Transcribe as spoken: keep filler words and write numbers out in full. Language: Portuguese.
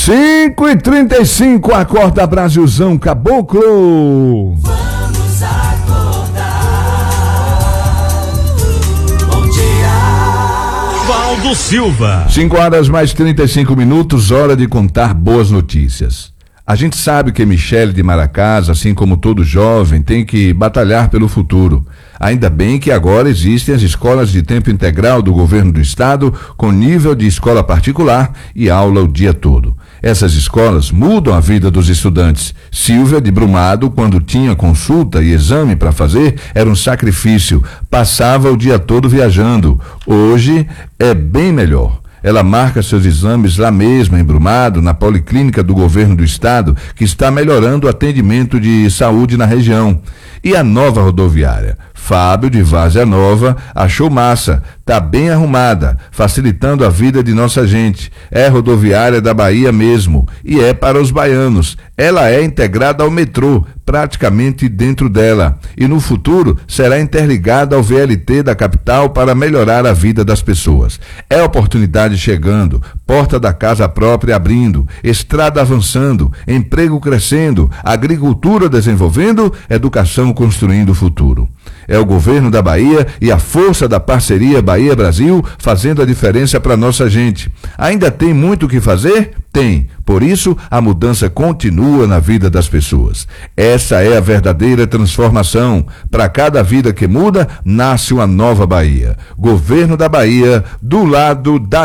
cinco e trinta e cinco, acorda Brasilzão Caboclo. Vamos acordar. Bom dia. Valdo Silva. cinco horas mais trinta e cinco minutos, hora de contar boas notícias. A gente sabe que Michele de Maracás, assim como todo jovem, tem que batalhar pelo futuro. Ainda bem que agora existem as escolas de tempo integral do governo do estado, com nível de escola particular e aula o dia todo. Essas escolas mudam a vida dos estudantes. Silvia de Brumado, quando tinha consulta e exame para fazer, era um sacrifício. Passava o dia todo viajando. Hoje é bem melhor. Ela marca seus exames lá mesmo, em Brumado, na Policlínica do Governo do Estado, que está melhorando o atendimento de saúde na região. E a nova rodoviária? Fábio de Várzea Nova achou massa, tá bem arrumada, facilitando a vida de nossa gente. É rodoviária da Bahia mesmo, e é para os baianos. Ela é integrada ao metrô, praticamente dentro dela, e no futuro será interligada ao V L T da capital para melhorar a vida das pessoas. É oportunidade chegando, porta da casa própria abrindo, estrada avançando, emprego crescendo, agricultura desenvolvendo, educação construindo o futuro. É o governo da Bahia e a força da parceria Bahia-Brasil fazendo a diferença para nossa gente. Ainda tem muito o que fazer? Tem. Por isso, a mudança continua na vida das pessoas. Essa é a verdadeira transformação. Para cada vida que muda, nasce uma nova Bahia. Governo da Bahia, do lado da